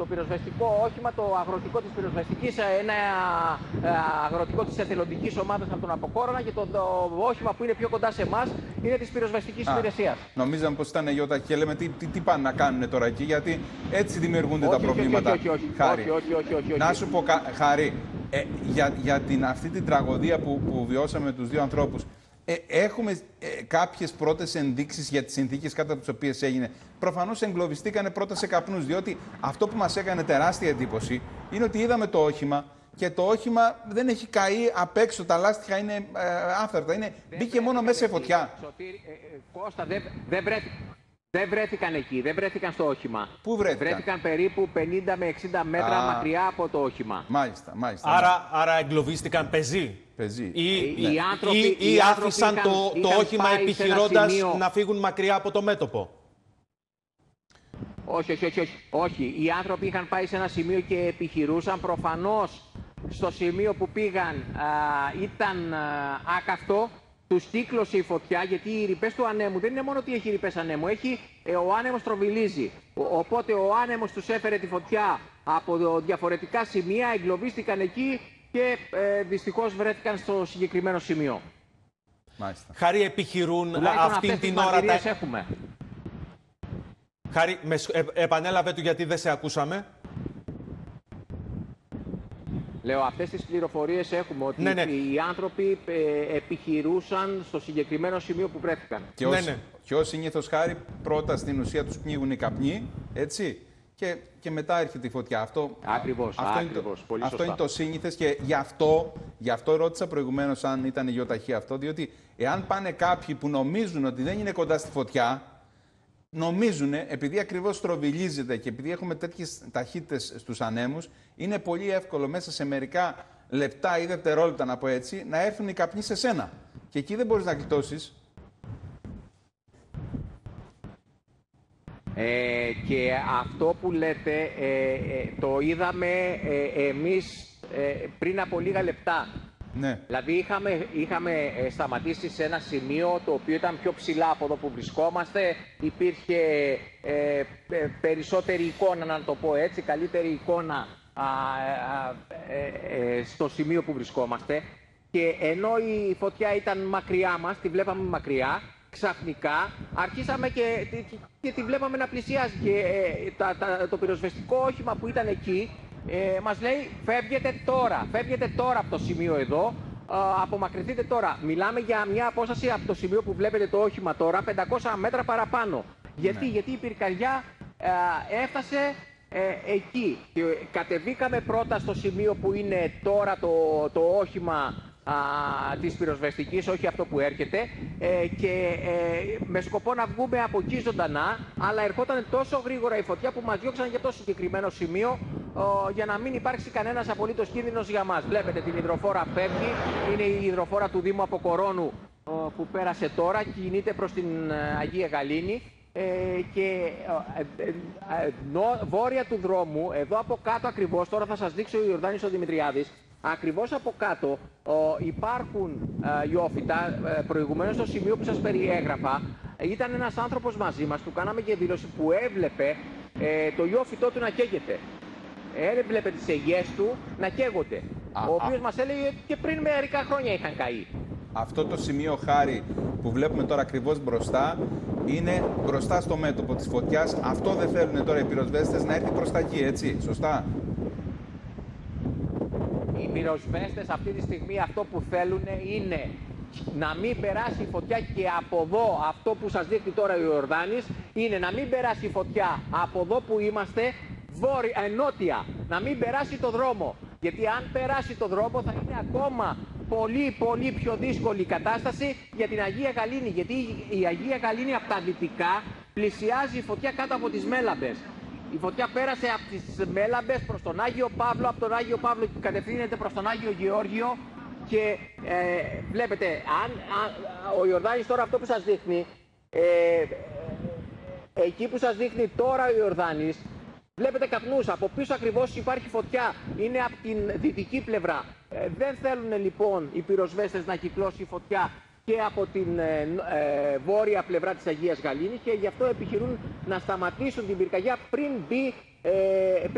πυροσβεστικό όχημα, το αγροτικό της πυροσβεστικής, ένα αγροτικό της εθελοντικής ομάδας από τον Αποκόρονα, και το όχημα που είναι πιο κοντά σε εμάς είναι της πυροσβεστικής υπηρεσίας. Νομίζαμε πως ήταν ιοταχή και λέμε τι πάνε να κάνουν τώρα εκεί, γιατί έτσι δημιουργούνται τα προβλήματα. Όχι. Να σου πω, Χάρη, για αυτή την τραγωδία που βιώσαμε με τους δύο ανθρώπους, έχουμε κάποιες πρώτες ενδείξεις για τις συνθήκες κατά τις οποίες έγινε? Προφανώς εγκλωβιστήκανε πρώτα σε καπνούς, διότι αυτό που μας έκανε τεράστια εντύπωση είναι ότι είδαμε το όχημα και το όχημα δεν έχει καεί απ' έξω, τα λάστιχα είναι άφθαρτα, μπήκε μόνο μέσα σε φωτιά. Κώστα, δεν βρέθηκαν εκεί, δεν βρέθηκαν στο όχημα. Πού βρέθηκαν? Βρέθηκαν περίπου 50 με 60 μέτρα μακριά από το όχημα. Μάλιστα. Άρα εγκλωβίστηκαν πεζοί. Οι άφησαν το όχημα επιχειρώντας να φύγουν μακριά από το μέτωπο. Όχι. Οι άνθρωποι είχαν πάει σε ένα σημείο και επιχειρούσαν. Προφανώς στο σημείο που πήγαν ήταν άκαυτο. Τους κύκλωσε η φωτιά, γιατί οι ρηπές του ανέμου δεν είναι μόνο ότι έχει ρηπές ανέμου, ο άνεμος τροβιλίζει. Οπότε ο άνεμος τους έφερε τη φωτιά από διαφορετικά σημεία, εγκλωβίστηκαν εκεί και δυστυχώς βρέθηκαν στο συγκεκριμένο σημείο. Μάλιστα. Χάρη, επιχειρούν αυτή την ώρα έχουμε. Χάρη, επανέλαβε του γιατί δεν σε ακούσαμε. Λέω, αυτές τις πληροφορίες έχουμε, ότι οι άνθρωποι επιχειρούσαν στο συγκεκριμένο σημείο που βρέθηκαν. Και ως συνήθως, Χάρη, πρώτα στην ουσία τους πνίγουν οι καπνοί, έτσι, και μετά έρχεται η φωτιά. Ακριβώς. Αυτό είναι το σύνηθες, και γι' αυτό ρώτησα προηγουμένως αν ήταν ιοταχή αυτό, διότι εάν πάνε κάποιοι που νομίζουν ότι δεν είναι κοντά στη φωτιά, νομίζουν, επειδή ακριβώς στροβιλίζεται και επειδή έχουμε τέτοιες ταχύτητες στους ανέμους, είναι πολύ εύκολο μέσα σε μερικά λεπτά ή δευτερόλεπτα, να πω έτσι, να έρθουν οι καπνοί σε σένα. Και εκεί δεν μπορείς να γλιτώσεις. Και αυτό που λέτε το είδαμε εμείς πριν από λίγα λεπτά. Ναι. Δηλαδή είχαμε σταματήσει σε ένα σημείο το οποίο ήταν πιο ψηλά από εδώ που βρισκόμαστε. Υπήρχε περισσότερη εικόνα, να το πω έτσι, καλύτερη εικόνα στο σημείο που βρισκόμαστε. Και ενώ η φωτιά ήταν μακριά μας, τη βλέπαμε μακριά, ξαφνικά αρχίσαμε και τη βλέπαμε να πλησιάζει. Και το πυροσβεστικό όχημα που ήταν εκεί μας λέει, φεύγετε τώρα από το σημείο εδώ, απομακρυνθείτε τώρα. Μιλάμε για μια απόσταση από το σημείο που βλέπετε το όχημα τώρα, 500 μέτρα παραπάνω. Γιατί η πυρκαγιά έφτασε εκεί. Και κατεβήκαμε πρώτα στο σημείο που είναι τώρα το όχημα της πυροσβεστικής, όχι αυτό που έρχεται, και με σκοπό να βγούμε από εκεί ζωντανά, αλλά ερχόταν τόσο γρήγορα η φωτιά που μας διώξαν για το συγκεκριμένο σημείο, για να μην υπάρξει κανένας απολύτως κίνδυνος για μας. Βλέπετε την υδροφόρα φεύγει, είναι η υδροφόρα του Δήμου Αποκορώνου που πέρασε τώρα, κινείται προς την Αγία Γαλήνη, και βόρεια του δρόμου, εδώ από κάτω ακριβώς, τώρα θα σας δείξει ο Ιορδάνης ο Δημητριάδης, ακριβώς από κάτω υπάρχουν ιόφυτα. Προηγουμένως στο σημείο που σας περιέγραφα ήταν ένας άνθρωπος μαζί μας, του κάναμε και δήλωση, που έβλεπε το ιόφυτό του να καίγεται. Έβλεπε τις αιγιές του να καίγονται, ο οποίος μας έλεγε και πριν μερικά χρόνια είχαν καεί. Αυτό το σημείο, Χάρη, που βλέπουμε τώρα ακριβώς μπροστά, είναι μπροστά στο μέτωπο της φωτιάς. Αυτό δεν θέλουν τώρα οι πυροσβέστες, να έρθει προς τα εκεί, έτσι, σωστά? Οι πυροσβέστες αυτή τη στιγμή αυτό που θέλουν είναι να μην περάσει η φωτιά, και από εδώ, αυτό που σας δείχνει τώρα ο Ιορδάνης, είναι να μην περάσει η φωτιά από εδώ που είμαστε, νότια, να μην περάσει το δρόμο. Γιατί αν περάσει το δρόμο θα είναι ακόμα πολύ πιο δύσκολη η κατάσταση για την Αγία Γαλήνη. Γιατί η Αγία Γαλήνη από τα δυτικά πλησιάζει η φωτιά κάτω από τις Μέλαμπες. Η φωτιά πέρασε από τις Μέλαμπες προς τον Άγιο Παύλο, από τον Άγιο Παύλο κατευθύνεται προς τον Άγιο Γεώργιο, και βλέπετε, ο Ιορδάνης τώρα αυτό που σας δείχνει, εκεί που σας δείχνει τώρα ο Ιορδάνης, βλέπετε καπνούς, από πίσω ακριβώς υπάρχει φωτιά, είναι από την δυτική πλευρά. Δεν θέλουν λοιπόν οι πυροσβέστες να κυκλώσει η φωτιά και από την βόρεια πλευρά της Αγίας Γαλήνης, και γι' αυτό επιχειρούν να σταματήσουν την πυρκαγιά πριν